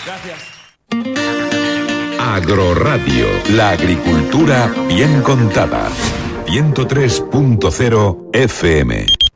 Gracias. Agroradio, la agricultura bien contada. 103.0 FM.